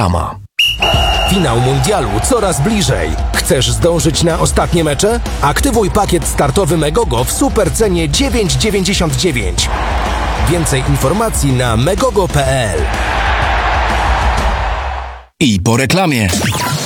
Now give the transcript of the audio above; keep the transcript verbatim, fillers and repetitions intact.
Ama. Finał mundialu coraz bliżej. Chcesz zdążyć na ostatnie mecze? Aktywuj pakiet startowy Megogo w super cenie dziewięć dziewięćdziesiąt dziewięć. Więcej informacji na megogo kropka pe el. I po reklamie.